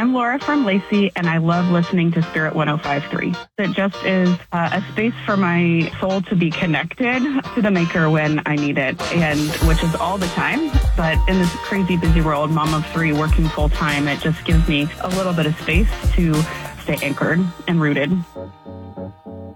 I'm Laura from Lacey, and I love listening to Spirit 105.3. It just is a space for my soul to be connected to the Maker when I need it, and which is all the time. But in this crazy busy world, mom of three, working full time, it just gives me a little bit of space to stay anchored and rooted.